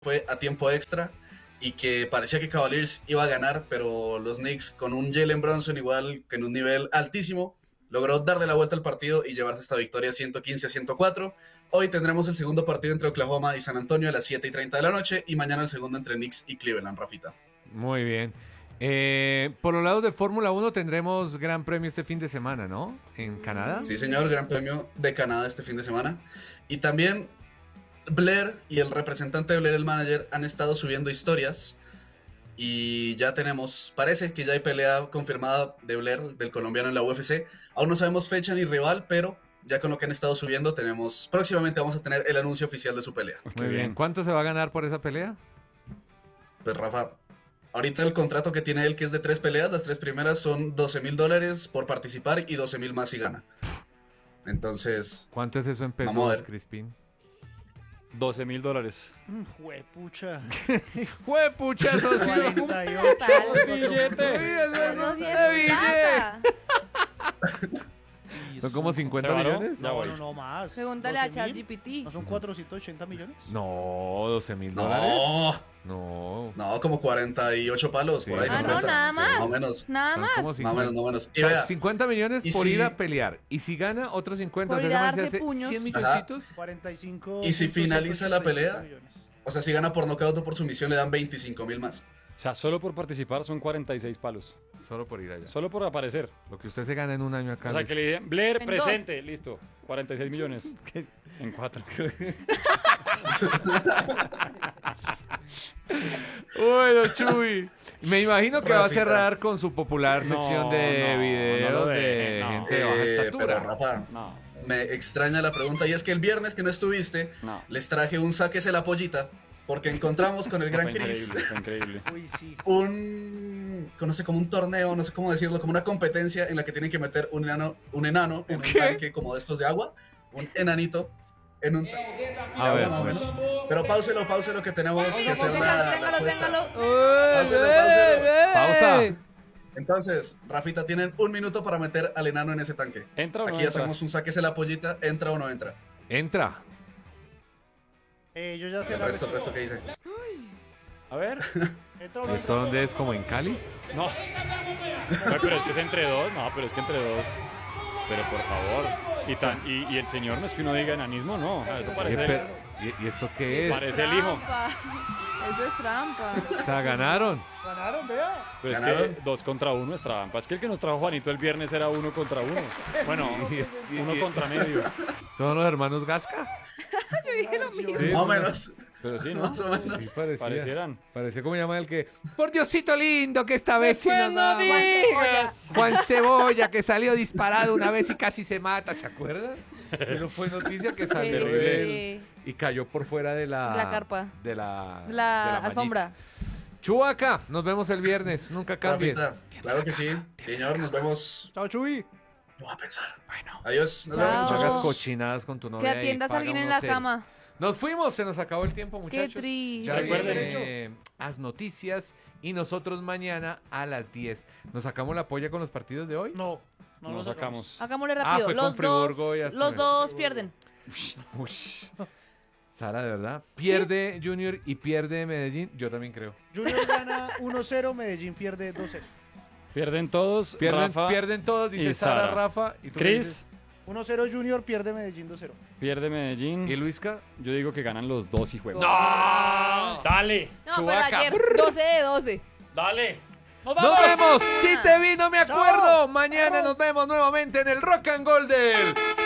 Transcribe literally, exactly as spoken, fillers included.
fue a tiempo extra y que parecía que Cavaliers iba a ganar, pero los Knicks con un Jalen Brunson igual que en un nivel altísimo logró darle la vuelta al partido y llevarse esta victoria ciento quince a ciento cuatro. Hoy tendremos el segundo partido entre Oklahoma y San Antonio a las siete y treinta de la noche y mañana el segundo entre Knicks y Cleveland, Rafita. Muy bien. Eh, por los lados de Fórmula uno tendremos Gran Premio este fin de semana, ¿no? En Canadá. Sí, señor, Gran Premio de Canadá este fin de semana. Y también Blair y el representante de Blair, el manager, han estado subiendo historias y ya tenemos, parece que ya hay pelea confirmada de Blair, del colombiano, en la U F C. Aún no sabemos fecha ni rival, pero ya con lo que han estado subiendo tenemos, próximamente vamos a tener el anuncio oficial de su pelea. Muy bien. ¿Cuánto se va a ganar por esa pelea? Pues Rafa, ahorita el contrato que tiene él, que es de tres peleas, las tres primeras son doce mil dólares por participar y doce mil más si gana. Entonces, ¿cuánto es eso en pesos, vamos a ver. Crispín? doce mil dólares. Juepucha. ¡Juepucha, socio! cuarenta y ocho. ¿Son como cincuenta ¿Se varó? millones? Ya No, voy. no, no más. Pregúntale a doce mil. ChatGPT. ¿No son cuatrocientos ochenta millones? No, doce mil dólares. no, No. no, como cuarenta y ocho palos, por Sí. ahí Ah, Ah, cincuenta. no, nada más. Más o menos, Nada Son más. como más o cincuenta. menos, más o menos. O Y sea, vea, cincuenta millones y por si- ir a pelear. Y si gana, otros cincuenta. Por O sea, ir a ese man se darse hace puños. cien Ajá. milloncitos. cuarenta y cinco. Y si finaliza la pelea, millones. o sea, si gana por nocaut o por sumisión, le dan veinticinco mil más. O sea, solo por participar son cuarenta y seis palos. Solo por ir allá. Solo por aparecer. Lo que usted se gana en un año acá. O sea, Luis. que le dicen, Blair, En presente. Listo. cuarenta y seis millones. ¿Qué? En cuatro. Bueno, Chuy. Me imagino que va a Rafita. cerrar con su popular No, sección de no, videos no lo de deje, no. gente de baja Eh, estatura. pero Rafa, No, me extraña la pregunta, y es que el viernes que no estuviste, no. les traje un sáquese la pollita, porque encontramos con el gran Fue Chris increíble, fue increíble. Uy, sí. un, no sé, como un torneo, no sé cómo decirlo, como una competencia en la que tienen que meter un enano, un enano en un ¿Qué? tanque como de estos de agua, un enanito en un tanque de A agua, ver, más o pues. menos. Pero páuselo, páuselo, que tenemos que hacer la, la Téngalo, apuesta. téngalo. Páuselo, páuselo. Pausa. Entonces, Rafita, tienen un minuto para meter al enano en ese tanque. ¿Entra o no Aquí entra? hacemos un sáquese la pollita, entra o no entra. Entra. Eh, yo ya sé El la resto, el resto respuesta. que dice. A ver. ¿Entra o no ¿Esto entra? dónde es? ¿Como en Cali? No. No, pero es que es entre dos. No, pero es que entre dos. Pero por favor. Y, tan, y, y el señor no es que uno diga enanismo, no. Eso Oye, parece, pero- ¿Y, y esto qué es? parece el hijo. Trampa. Eso es trampa. O sea, ganaron. Ganaron, vea. Pero es ¿Ganaron? que dos contra uno es trampa. Es que el que nos trajo Juanito el viernes era uno contra uno. Bueno, Y es- y- uno y- contra medio. ¿Son los hermanos Gasca? Yo dije lo mismo. Sí, Más o no, menos. Pero sí, ¿no? Más o menos. Sí, parecía. Parecieran. Parecía como llama el que. Por Diosito lindo, que esta vez sí nos no da- digas. Juan Cebolla, que salió disparado una vez y casi se mata, ¿se acuerdan? Pero fue noticia que salió Eh, él y cayó por fuera de la... La carpa. De la... La, de la mallita. alfombra. Chubaca, nos vemos el viernes, nunca cambies. Rafita, claro que sí. Señor, nos vemos. Chao, Chuy. Lo voy a pensar. Bueno, Adiós. Nos Chao. vemos, no hagas muchachos. cochinadas con tu Que novia y atiendas a paga alguien un en la hotel. cama. Nos fuimos, se nos acabó el tiempo, Qué muchachos. triste. Ya Recuerden, viene Haz Noticias y nosotros mañana a las diez. ¿Nos sacamos la polla con los partidos de hoy? No, no Nos lo sacamos. Hagámosle Ah, rápido. fue con los Friburgo y dos, Aston los Villa. dos pierden. Ush. Sara, de verdad. Pierde Junior y pierde Medellín. Yo también creo. Junior gana uno cero, Medellín pierde dos cero. Pierden todos. Pierden, Rafa pierden todos, dice y Sara, Sara. Rafa. ¿Y tú qué Chris dices? uno cero Junior, pierde Medellín dos cero. pierde Medellín. ¿Y Luisca? Yo digo que ganan los dos y juegan. ¡No! ¡Dale! No, Chubaca. pero ayer doce de doce. ¡Dale! ¡Nos ¡Nos vemos! Si te vi, no me acuerdo. Mañana nos vemos nuevamente en el Rock and Golden.